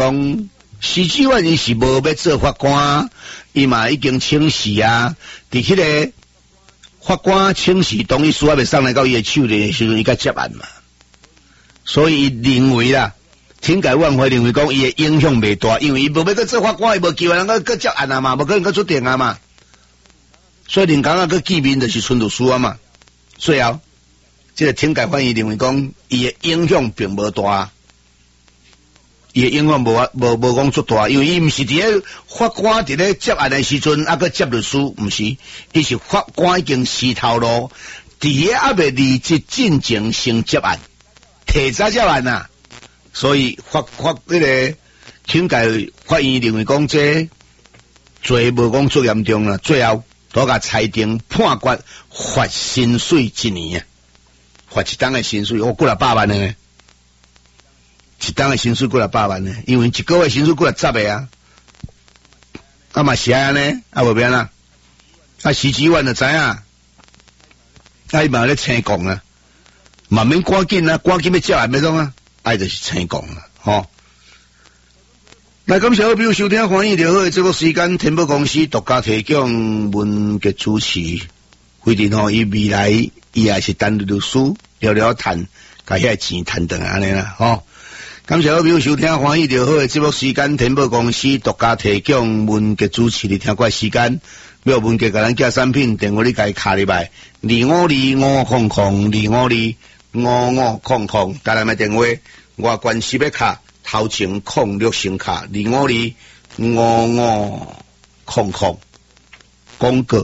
讲徐志远伊是无要做法官，伊嘛已经请示啊，伫迄个法官请示同意书还未送来到伊的手里的时阵，伊才接案嘛。所以伊认为啦，天改万会认为讲伊的影响未大，因为伊无要去做法官，伊无机会能够接案啊嘛，无可能去出庭啊嘛。所以林刚去见面就是纯律师啊嘛。最后，这个天改法院认为讲伊的影响并无大。伊影响无讲足大，因为伊毋是伫咧法官伫咧接案的时阵，啊个接律师，毋是，伊是法官已经示头路，伫咧还未离职进前先接案，提早接案啊，所以迄个请改法院认为讲这罪无讲足严重啦，最后都甲裁定判决罚薪水1年啊，罚一档的薪水，过了8万呢。一档的薪水过来8万呢，因为一个月薪水过来10个啊，啊嘛是安尼，啊无变啦，啊10几万就知影，啊伊嘛咧青讲啊，慢慢赶紧啊，赶紧要接案要种啊，啊就是青讲啦，吼。来，感谢好朋友收听欢喜就好，这个时间天宝公司独家提供文杰主持，规定吼伊未来伊也是单律师聊聊谈，甲遐钱谈等安尼啦，吼。感谢好朋友收听欢喜就好的节目时间，天宝公司独家提供文杰主持的听过时间，要文杰甲咱寄产品，电话你家卡入来2525500，台南的电话，外关系要卡头前06先卡2525500，广告。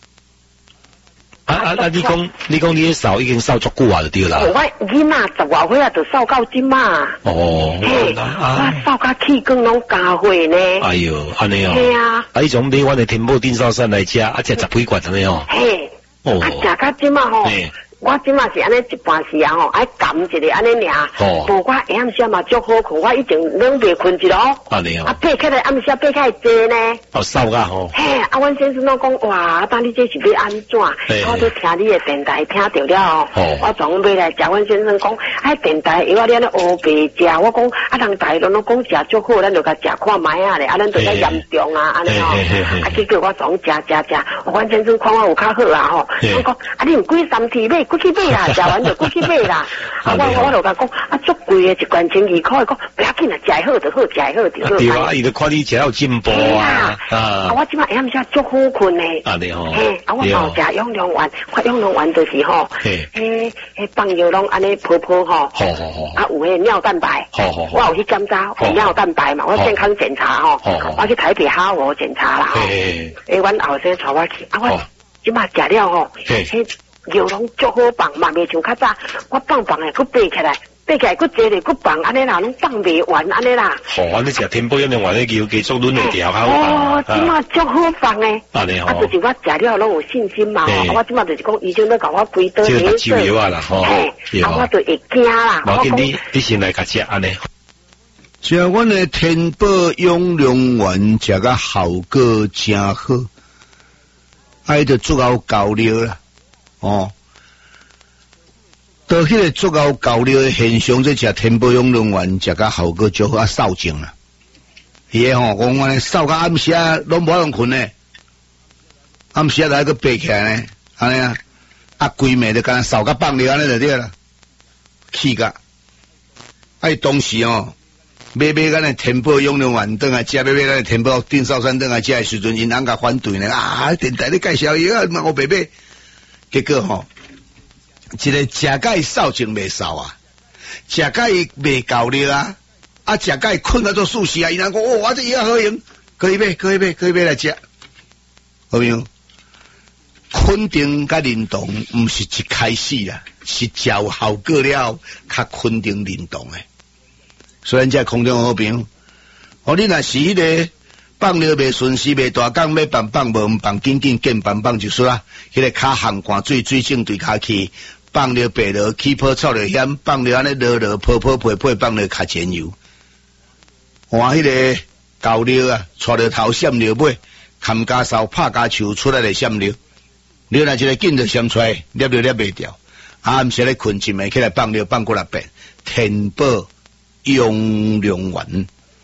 你讲你扫已经扫足久啊，就对啦。 我囡仔10外岁啊，就扫到即嘛。 哦， 嘿，我扫甲气管拢加血呢。 哎呦，安尼哦。 嘿啊。 迄种买阮的天宝电烧山来食，食10几罐安尼哦。 嘿。 哦。 食到即嘛吼。我即马是安尼一半时啊吼，爱含一个安尼尔。哦。无我下暗时嘛足好困，我已经拢袂困一咯。安尼哦。啊，爬起来暗时爬起来坐呢。 哦，扫甲吼。 嘿，啊，阮先生拢讲哇，当你这是要安怎？我都听你的电台听到了哦。我从买来食，阮先生讲，哎，电台因为你安尼黑白食，我讲啊，人大拢讲食足好，咱就甲食看卖啊咧，啊，咱都较严重啊，安尼哦。啊，结果我从食，阮先生看我有较好啊吼。我讲啊，你毋贵3天买。过去买啦，食完就过去买啦。啊，我就甲讲，啊，足贵的1罐1200块，讲不要紧啦，食好就好，食好就好。 对啊，伊就看你食有进步啊。 啊，我即摆下暗时足好困呢。啊，你吼。嘿，啊，我有食养龙丸，我养龙丸就是吼，放药拢安尼泡泡吼。好。啊，有迄尿蛋白。好。我有去检查，有尿蛋白嘛，我健康检查吼。我去台北哈佛检查啦。阮后生带我去，啊，我即摆食了吼，药拢足好放，嘛袂像较早，我放的，佫爬起来，佫坐咧，佫放安尼啦，拢放袂完安尼啦。哦，你食天宝养龙丸的药，继续轮会调好放。哦，即马足好放诶。安尼吼。啊，就是我食了拢有信心嘛。我即马就是讲，医生都甲我开刀咧。即个药啊啦，吼。啊，我就会惊啦。 我紧你先来甲食安尼。 食阮的天宝养龙丸，食个效果真好，爱就足够够了啦。哦，到迄个足够够了的现象，这食天宝养龙丸食个效果就好啊，扫净啦。伊个吼，讲我扫到暗时啊，拢无用困呢，暗时啊来个爬起来呢，安尼啊，啊规暝就干扫甲放了安尼就对啦，气甲。啊，当时哦，买咱的天宝养龙丸顿来食，买咱的天宝电烧山顿来食的时阵，因翁甲反对呢啊，电台咧介绍伊啊，我白买。结果吼，一个食甲伊扫净未扫啊，食甲伊未够了啊，啊食甲伊困到做舒适啊，伊人讲哦，我这药好用，可以买来食，好没有？肯定甲认同，毋是一开始啦，是照效果了，较肯定认同诶。虽然这空中好朋友，哦，你若是迄个。放了袂顺时袂大讲，要放无放，紧见放就是啦。迄个骹含汗水正对骹去，放了白了起泡臭了险，放了安尼落泡泡配放了较前油。换迄个高料啊，带了头闪了尾，砍家扫拍家树出来的闪了，了若一个紧就闪出来，捏袂掉。暗时咧困一暝起来放过来变天宝养龙丸。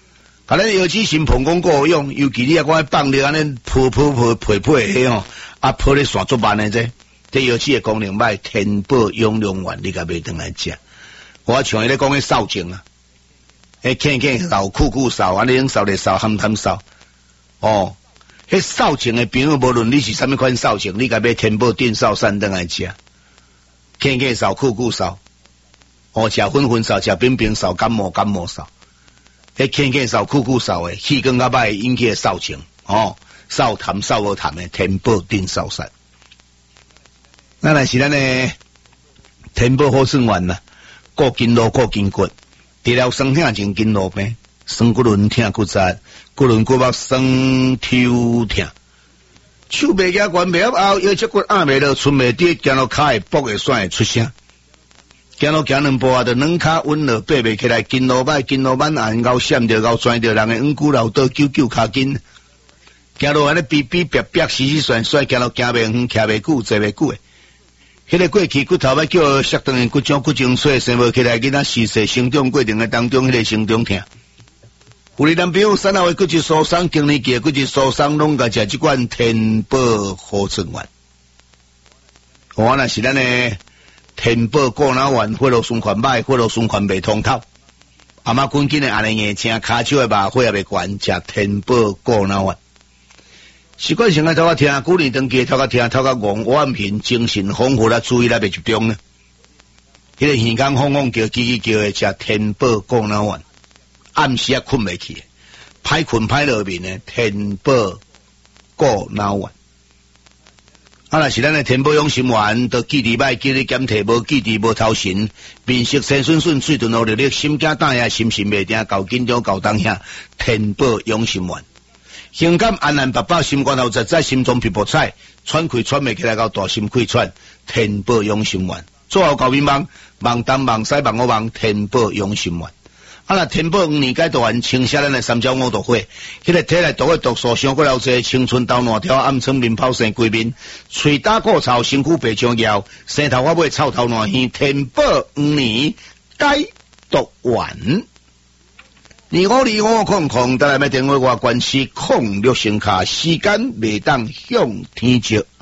甲咱药剂新膨讲够用，尤其你啊讲放了安尼噗迄吼，啊噗咧线足慢诶这，这药剂诶功能歹，天宝养龙丸你甲买转来食。我像伊咧讲迄扫症啊，迄轻扫、酷扫，安尼用扫咧扫、含扫，哦，迄扫症诶朋友，无论你是啥物款扫症，你甲买天宝电扫散转来食，轻扫、酷扫，哦，食粉扫、食冰扫、感冒扫。迄轻扫、酷扫诶，气管较歹引起诶扫症，哦，扫痰扫无痰诶，天宝电扫散。那若是咱诶天宝好算丸啦，顾筋络、顾筋骨，除了酸痛症筋络病，酸骨轮痛骨折，骨轮骨膜酸抽痛，手袂夹悬袂合后，腰脊骨压袂落，寸袂低，行路骹会跛会酸会出声。行路行两步啊，就软骹稳落，爬袂起来，筋络歹，筋络慢硬咬闪着咬钻着人诶软骨老倒揪骹筋，行路安尼逼逼死甩，行路行袂远，徛袂久，坐袂久诶。迄个过去骨头要叫摔断诶骨种骨精髓生无起来，囡仔细细成长过程诶当中，迄个成长痛。有哩男朋友产后诶骨质疏松，经年期诶骨质疏松，拢甲食即款天宝好存丸。我若是咱诶。天宝过脑丸，血路循环歹，血路循环袂通透。阿妈赶紧诶安尼硬请，骹手诶麻血也袂悬，食天宝过脑丸。习惯性诶头壳听，古年长期头壳听，头壳戆，晚片精神丰富啦，注意力袂集中呢。迄个耳孔晃叫，叽叫诶，食天宝过脑丸。暗时啊困袂去，歹困歹落面诶，天宝过脑丸。啊，若是咱诶天宝养心丸，都记伫歹，记伫检体无记伫无头神，面色青顺顺，水润有力，心惊胆也，心神袂定，够紧张够当下，天宝养心丸，胸感安安白白，心肝头实在，心中皮薄彩，喘气喘袂起来，到大心气喘，天宝养心丸，做后到面忙，忙东忙西忙我忙，天宝养心丸。啊！若天宝5年解毒丸，清洗咱诶三焦五毒火，迄个体内毒诶毒素伤过了济，青春痘烂条，暗疮面泡生规面，喙打过臭，身躯白像药，生头发尾臭头烂耳，天宝5年解毒丸。252500，再来买电话我关系06声卡，时间袂当向天借。